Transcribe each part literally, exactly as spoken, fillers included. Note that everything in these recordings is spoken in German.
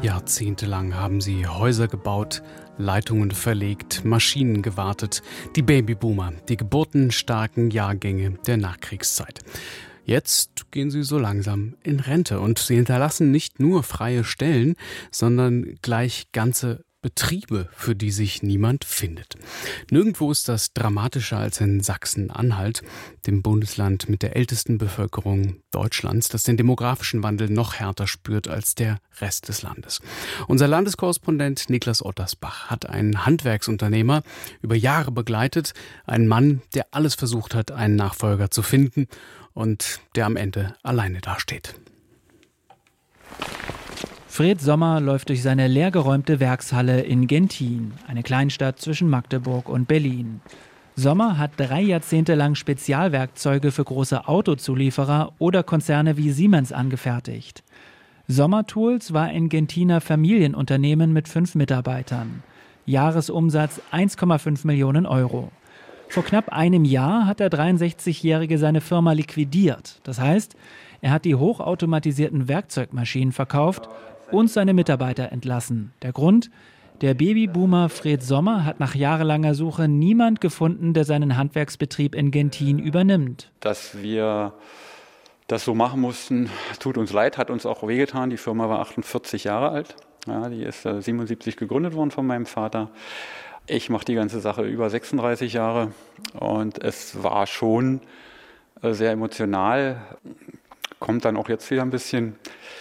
Jahrzehntelang haben sie Häuser gebaut, Leitungen verlegt, Maschinen gewartet, die Babyboomer, die geburtenstarken Jahrgänge der Nachkriegszeit. Jetzt gehen sie so langsam in Rente und sie hinterlassen nicht nur freie Stellen, sondern gleich ganze Betriebe, für die sich niemand findet. Nirgendwo ist das dramatischer als in Sachsen-Anhalt, dem Bundesland mit der ältesten Bevölkerung Deutschlands, das den demografischen Wandel noch härter spürt als der Rest des Landes. Unser Landeskorrespondent Niklas Ottersbach hat einen Handwerksunternehmer über Jahre begleitet, einen Mann, der alles versucht hat, einen Nachfolger zu finden und der am Ende alleine dasteht. Fred Sommer läuft durch seine leergeräumte Werkshalle in Genthin, eine Kleinstadt zwischen Magdeburg und Berlin. Sommer hat drei Jahrzehnte lang Spezialwerkzeuge für große Autozulieferer oder Konzerne wie Siemens angefertigt. Sommer Tools war ein Genthiner Familienunternehmen mit fünf Mitarbeitern. Jahresumsatz eins Komma fünf Millionen Euro. Vor knapp einem Jahr hat der dreiundsechzigjährige seine Firma liquidiert. Das heißt, er hat die hochautomatisierten Werkzeugmaschinen verkauft und seine Mitarbeiter entlassen. Der Grund? Der Babyboomer Fred Sommer hat nach jahrelanger Suche niemand gefunden, der seinen Handwerksbetrieb in Genthin übernimmt. Dass wir das so machen mussten, tut uns leid, hat uns auch wehgetan. Die Firma war achtundvierzig Jahre alt. Ja, die ist äh, siebenundsiebzig gegründet worden von meinem Vater. Ich mache die ganze Sache über sechsunddreißig Jahre und es war schon äh, sehr emotional. Kommt dann auch jetzt wieder ein bisschen,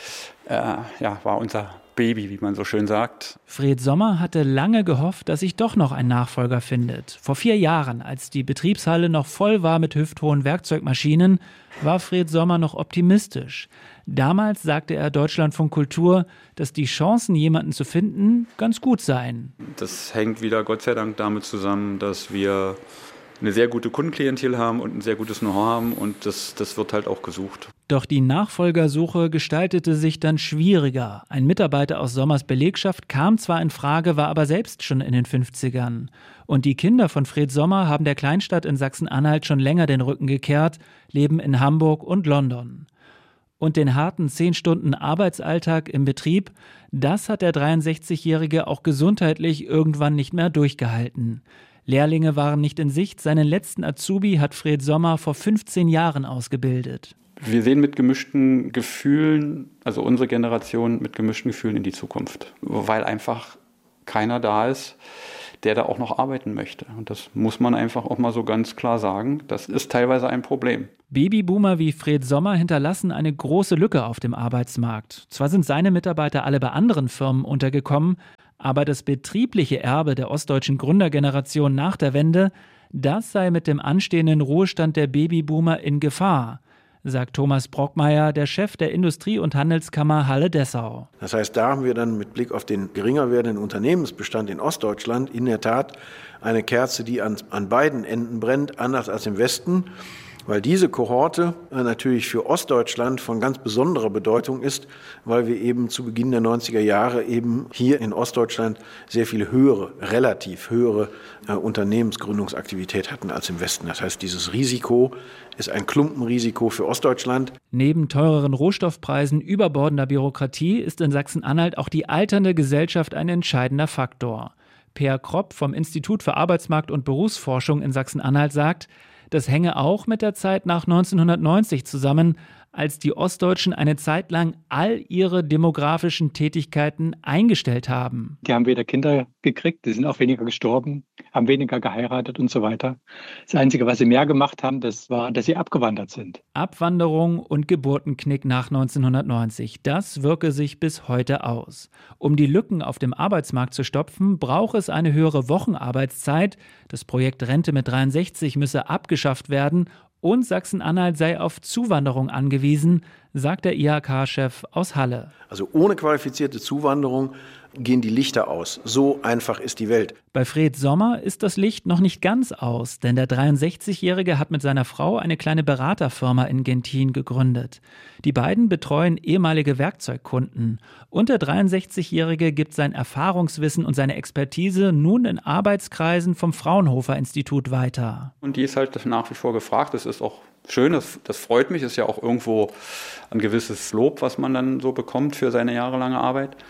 äh, ja, war unser Baby, wie man so schön sagt. Fred Sommer hatte lange gehofft, dass sich doch noch ein Nachfolger findet. Vor vier Jahren, als die Betriebshalle noch voll war mit hüfthohen Werkzeugmaschinen, war Fred Sommer noch optimistisch. Damals sagte er Deutschlandfunk Kultur, dass die Chancen, jemanden zu finden, ganz gut seien. Das hängt wieder Gott sei Dank damit zusammen, dass wir eine sehr gute Kundenklientel haben und ein sehr gutes Know-how haben und das, das wird halt auch gesucht. Doch die Nachfolgersuche gestaltete sich dann schwieriger. Ein Mitarbeiter aus Sommers Belegschaft kam zwar in Frage, war aber selbst schon in den fünfzigern. Und die Kinder von Fred Sommer haben der Kleinstadt in Sachsen-Anhalt schon länger den Rücken gekehrt, leben in Hamburg und London. Und den harten zehn Stunden Arbeitsalltag im Betrieb, das hat der dreiundsechzigjährige auch gesundheitlich irgendwann nicht mehr durchgehalten. Lehrlinge waren nicht in Sicht. Seinen letzten Azubi hat Fred Sommer vor fünfzehn Jahren ausgebildet. Wir sehen mit gemischten Gefühlen, also unsere Generation mit gemischten Gefühlen in die Zukunft, weil einfach keiner da ist, der da auch noch arbeiten möchte. Und das muss man einfach auch mal so ganz klar sagen. Das ist teilweise ein Problem. Babyboomer wie Fred Sommer hinterlassen eine große Lücke auf dem Arbeitsmarkt. Zwar sind seine Mitarbeiter alle bei anderen Firmen untergekommen, aber das betriebliche Erbe der ostdeutschen Gründergeneration nach der Wende, das sei mit dem anstehenden Ruhestand der Babyboomer in Gefahr, sagt Thomas Brockmeier, der Chef der Industrie- und Handelskammer Halle-Dessau. Das heißt, da haben wir dann mit Blick auf den geringer werdenden Unternehmensbestand in Ostdeutschland in der Tat eine Kerze, die an, an beiden Enden brennt, anders als im Westen. Weil diese Kohorte natürlich für Ostdeutschland von ganz besonderer Bedeutung ist, weil wir eben zu Beginn der neunziger Jahre eben hier in Ostdeutschland sehr viel höhere, relativ höhere äh, Unternehmensgründungsaktivität hatten als im Westen. Das heißt, dieses Risiko ist ein Klumpenrisiko für Ostdeutschland. Neben teureren Rohstoffpreisen, überbordender Bürokratie ist in Sachsen-Anhalt auch die alternde Gesellschaft ein entscheidender Faktor. Peer Kropp vom Institut für Arbeitsmarkt- und Berufsforschung in Sachsen-Anhalt sagt, das hänge auch mit der Zeit nach neunzehnhundertneunzig zusammen, als die Ostdeutschen eine Zeit lang all ihre demografischen Tätigkeiten eingestellt haben. Die haben weder Kinder gekriegt, die sind auch weniger gestorben, haben weniger geheiratet und so weiter. Das Einzige, was sie mehr gemacht haben, das war, dass sie abgewandert sind. Abwanderung und Geburtenknick nach neunzehnhundertneunzig, das wirke sich bis heute aus. Um die Lücken auf dem Arbeitsmarkt zu stopfen, braucht es eine höhere Wochenarbeitszeit. Das Projekt Rente mit dreiundsechzig müsse abgeschafft werden. Und Sachsen-Anhalt sei auf Zuwanderung angewiesen, sagt der I H K-Chef aus Halle. Also ohne qualifizierte Zuwanderung gehen die Lichter aus. So einfach ist die Welt. Bei Fred Sommer ist das Licht noch nicht ganz aus, denn der dreiundsechzigjährige hat mit seiner Frau eine kleine Beraterfirma in Genthin gegründet. Die beiden betreuen ehemalige Werkzeugkunden. Und der dreiundsechzigjährige gibt sein Erfahrungswissen und seine Expertise nun in Arbeitskreisen vom Fraunhofer-Institut weiter. Und die ist halt nach wie vor gefragt. Das ist auch schön, das, das freut mich. Das ist ja auch irgendwo ein gewisses Lob, was man dann so bekommt für seine jahrelange Arbeit.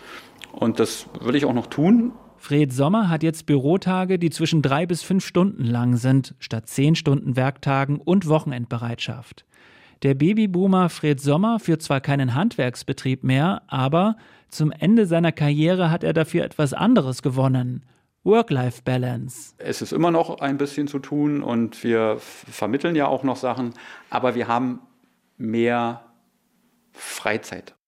Und das will ich auch noch tun. Fred Sommer hat jetzt Bürotage, die zwischen drei bis fünf Stunden lang sind, statt zehn Stunden Werktagen und Wochenendbereitschaft. Der Babyboomer Fred Sommer führt zwar keinen Handwerksbetrieb mehr, aber zum Ende seiner Karriere hat er dafür etwas anderes gewonnen. Work-Life-Balance. Es ist immer noch ein bisschen zu tun und wir vermitteln ja auch noch Sachen, aber wir haben mehr Freizeit.